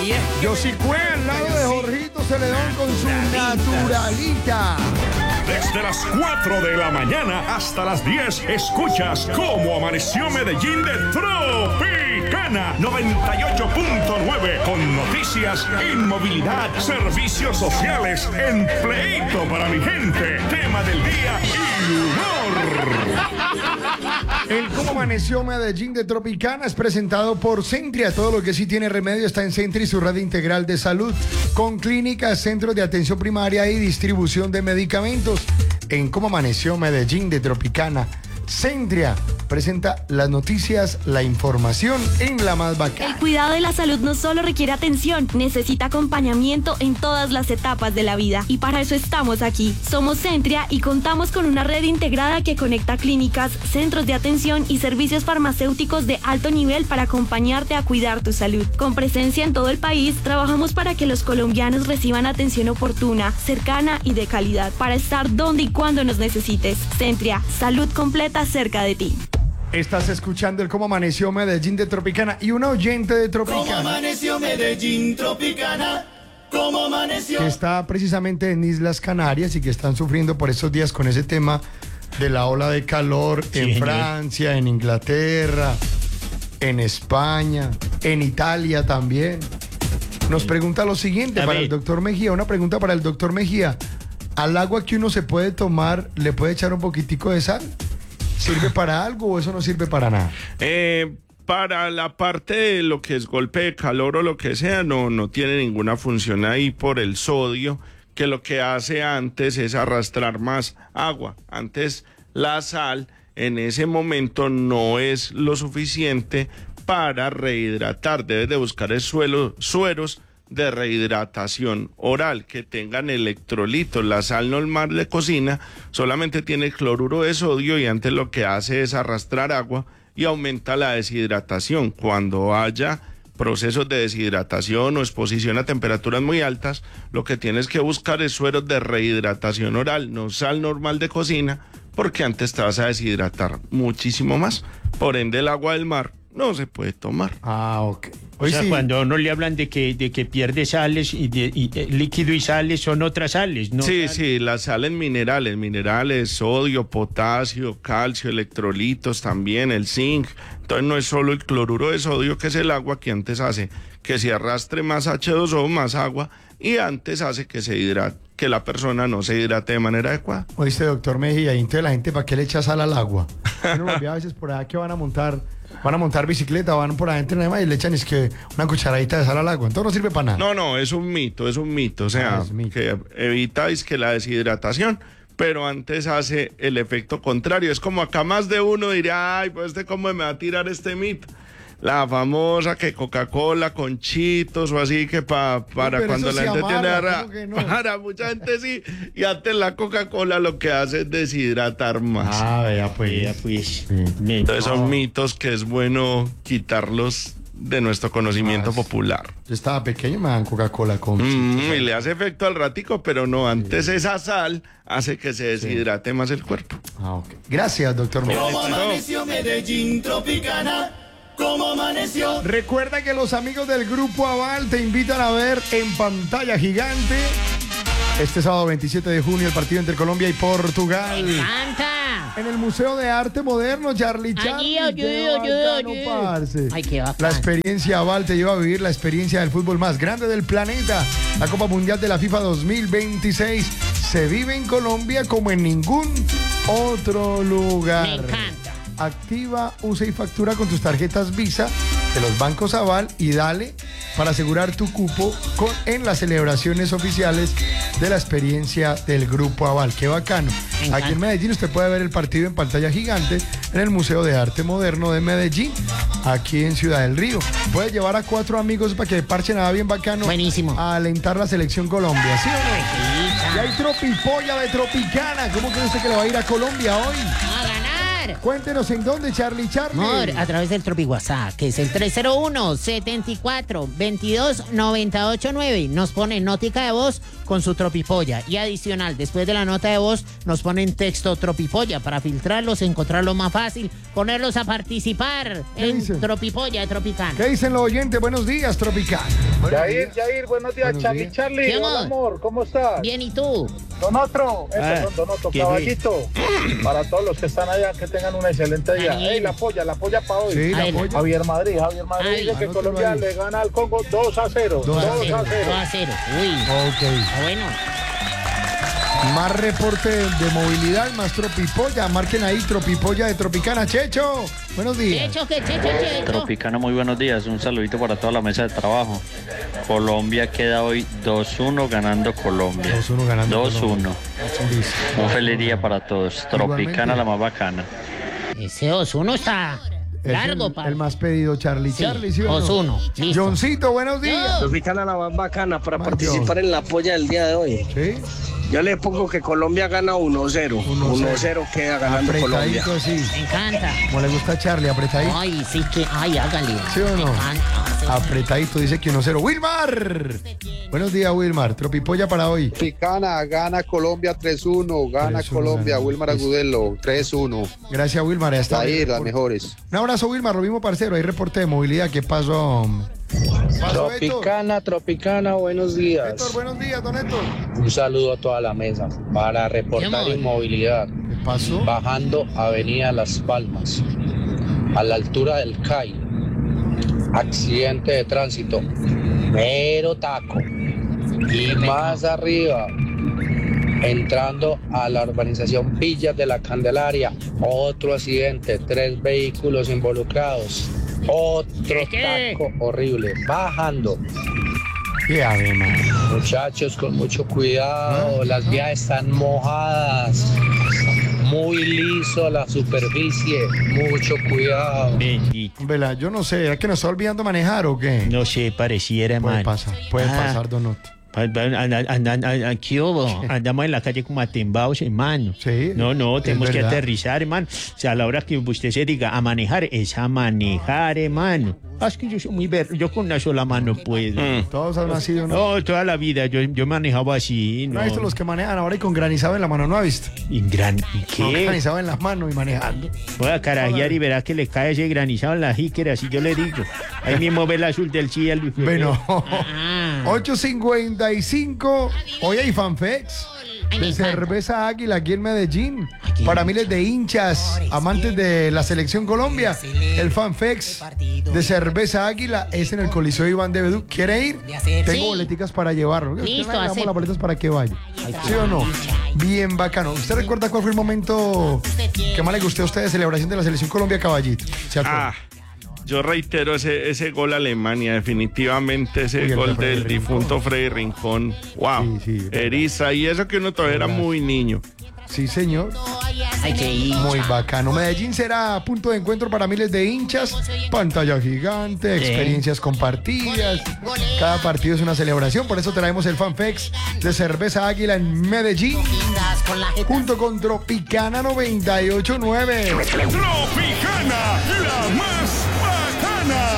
Yosicue al lado de Jorgito Celedón con su naturalita. Desde las 4 de la mañana hasta las 10 escuchas cómo amaneció Medellín de Tropicana 98.9 con noticias, inmovilidad, servicios sociales, empleito para mi gente, tema del día y humor. El Cómo Amaneció Medellín de Tropicana es presentado por Centria. Todo lo que sí tiene remedio está en Centria y su red integral de salud, con clínicas, centros de atención primaria y distribución de medicamentos. En Cómo Amaneció Medellín de Tropicana, Centria presenta las noticias, la información en la más bacana. El cuidado de la salud no solo requiere atención, necesita acompañamiento en todas las etapas de la vida. Y para eso estamos aquí. Somos Centria y contamos con una red integrada que conecta clínicas, centros de atención y servicios farmacéuticos de alto nivel para acompañarte a cuidar tu salud. Con presencia en todo el país, trabajamos para que los colombianos reciban atención oportuna, cercana y de calidad, para estar donde y cuando nos necesites. Centria, salud completa cerca de ti. Estás escuchando el Cómo Amaneció Medellín de Tropicana y una oyente de Tropicana. ¿Cómo amaneció Medellín, Tropicana? ¿Cómo amaneció? Que está precisamente en Islas Canarias y que están sufriendo por estos días con ese tema de la ola de calor en Francia, en Inglaterra, en España, en Italia también. Nos pregunta lo siguiente para el doctor Mejía, una pregunta para el doctor Mejía. ¿Al agua que uno se puede tomar le puede echar un poquitico de sal? ¿Sirve para algo o eso no sirve para nada? Para la parte de lo que es golpe de calor o lo que sea, no tiene ninguna función ahí por el sodio, que lo que hace antes es arrastrar más agua. Antes la sal en ese momento no es lo suficiente para rehidratar. Debes de buscar sueros de rehidratación oral que tengan electrolitos. La sal normal de cocina solamente tiene cloruro de sodio y antes lo que hace es arrastrar agua y aumenta la deshidratación. Cuando haya procesos de deshidratación o exposición a temperaturas muy altas, lo que tienes que buscar es sueros de rehidratación oral, no sal normal de cocina, porque antes te vas a deshidratar muchísimo más. Por ende, el agua del mar no se puede tomar. Ok. O sea, cuando no le hablan de que pierde sales y líquido y sales son otras sales, ¿no? Sí, las sales minerales, sodio, potasio, calcio, electrolitos también, el zinc. Entonces no es solo el cloruro de sodio, que es el agua que antes hace que se arrastre más H2O, más agua, y antes hace que se hidrate, que la persona no se hidrate de manera adecuada. Oíste, doctor Mejía, y entonces la gente, ¿para qué le echa sal al agua? Uno lo ve a veces por allá que van a montar bicicleta, van por adentro y le echan es que una cucharadita de sal al agua. Entonces no sirve para nada. No, es un mito. O sea, que evitáis que la deshidratación, pero antes hace el efecto contrario. Es como acá más de uno diría, ay, pues cómo me va a tirar este mito. La famosa que Coca-Cola con Cheetos o así, que para cuando la gente tiene para mucha gente sí, y antes la Coca-Cola lo que hace es deshidratar más. Vea pues. Sí. Entonces son mitos que es bueno quitarlos de nuestro conocimiento popular. Yo estaba pequeño, me dan Coca-Cola con y le hace efecto al ratico, pero no, antes esa sal hace que se deshidrate más el cuerpo. Okay. Gracias, doctor. ¿Cómo amaneció Medellín, Tropicana? ¿Cómo amaneció? Recuerda que los amigos del Grupo Aval te invitan a ver en pantalla gigante este sábado 27 de junio el partido entre Colombia y Portugal. ¡Me encanta! En el Museo de Arte Moderno, Charlie. Ay, qué bacán. La experiencia Aval te lleva a vivir la experiencia del fútbol más grande del planeta. La Copa Mundial de la FIFA 2026 se vive en Colombia como en ningún otro lugar. Me encanta. Activa, usa y factura con tus tarjetas Visa de los bancos Aval y dale para asegurar tu cupo en las celebraciones oficiales de la experiencia del Grupo Aval. ¡Qué bacano! Aquí en Medellín usted puede ver el partido en pantalla gigante en el Museo de Arte Moderno de Medellín, aquí en Ciudad del Río. Puede llevar a 4 amigos para que parchen nada bien bacano. Buenísimo. A alentar la selección Colombia, ¿sí o no? Y hay tropipolla de Tropicana. ¿Cómo cree usted que le va a ir a Colombia hoy? A ganar. Amor. Cuéntenos en dónde, Charlie. Amor, a través del Tropi WhatsApp, que es el 301-74-22-989. Nos ponen notica de voz con su tropipolla. Y adicional, después de la nota de voz, nos ponen texto tropipolla para filtrarlos, encontrarlos más fácil, ponerlos a participar en dicen? Tropipolla de Tropicana. ¿Qué dicen los oyentes? Buenos días, Tropicana. Yair, buenos días, Buenos Charlie, días. Charlie, ¿Qué, hola, amor? amor, ¿cómo estás? Bien, ¿y tú? Donotro, Donoto, ¿qué caballito, para todos los que están allá, que tengan un excelente día. Ahí. Ey, la polla para hoy. Sí, la Ay, polla. Javier Madrid Ay, dice que anótelo Colombia ahí. le gana al Congo 2-0. 2 a 2 0. a 0. Uy, Ok. bueno. Más reporte de movilidad, más tropipolla. Marquen ahí, tropipolla de Tropicana. Checho, buenos días. Checho. Tropicana, muy buenos días. Un saludito para toda la mesa de trabajo. Colombia queda hoy 2-1 ganando Colombia. 2-1 ganando 2-1. Listo. Un feliz día para todos. Tropicana, Igualmente. la más bacana. Ese Osuno está Es largo, el más pedido, Charlie. Sí, Charlie, ¿sí o no? Osuno, listo. Johncito, buenos días. Tropicana la más bacana para Más participar en la polla del día de hoy. Sí, Yo le pongo que Colombia gana 1-0. 1-0 queda ganando Colombia. apretadito así. Me encanta. Como le gusta a Charlie, apretadito. Ay, sí que, ay, hágale. ¿Sí o no? Me encanta. Apretadito, dice que 1-0. ¡Wilmar! Buenos días, Wilmar. Tropipolla para hoy. Tropicana, gana Colombia 3-1, gana 3-1, Colombia, gana. Wilmar Agudelo, 3-1. Gracias, Wilmar. Hasta Ahí, las mejores. Un abrazo, Wilmar. Lo mismo, parcero. Hay reporte de movilidad. ¿Qué pasó? Tropicana, buenos días. Héctor, buenos días, don Héctor. Un saludo a toda la mesa para Mi reportar amor. inmovilidad. ¿Qué pasó? Bajando Avenida Las Palmas, a la altura del CAI. Accidente de tránsito, mero taco. Y más arriba, entrando a la urbanización Villas de la Candelaria, otro accidente, 3 vehículos involucrados. Otro ¿Qué? taco horrible, bajando. ¿Qué ave, man? Muchachos, con mucho cuidado, las vías están mojadas, muy liso la superficie, mucho cuidado. Bendito. Vela, yo no sé. ¿Es que nos está olvidando manejar o qué? No sé, pareciera, Puede man. pasar, don Otto. Aquí andamos en la calle como atembados, hermano. Sí, No, es tenemos que verdad. aterrizar, hermano. O sea, a la hora que usted se diga a manejar, es a manejar, hermano. Es que yo soy muy yo con una sola mano puedo. Todos han nacido, ¿no? No, toda la vida yo manejaba así. ¿No ha visto los que manejan ahora y con granizado en la mano? ¿No ha visto? ¿Y Con qué? granizado en las manos y manejando. Voy a carajear y verá que le cae ese granizado en la jíquera, así yo le digo. Ahí mismo ve el azul del cielo. Bueno, Ah. 8:55. Hoy hay fanfex Ay, me de encanta. cerveza Águila aquí en Medellín. Aquí. Para miles de hinchas, amantes de la selección Colombia. El fanfex de cerveza Águila es en el Coliseo Iván de Bedú. ¿Quiere ir? Tengo Sí. boleticas para llevarlo. Listo, Le damos acepto. las boletas para que vaya. ¿Sí o no? Bien bacano. ¿Usted recuerda cuál fue el momento que más le gustó a usted de celebración de la selección Colombia, caballito? ¿Se acuerda? Yo reitero ese gol a Alemania, definitivamente ese Uy, el gol de Freddy del Rincón. difunto Freddy Rincón. Wow, Sí, sí, eriza, y eso que uno todavía era muy niño. Sí, señor. Hay que ir. Muy bacano. Medellín será punto de encuentro para miles de hinchas. Pantalla gigante, experiencias compartidas. Cada partido es una celebración. Por eso traemos el FanFex de Cerveza Águila en Medellín. Junto con Tropicana 98.9. Tropicana, la más bacana.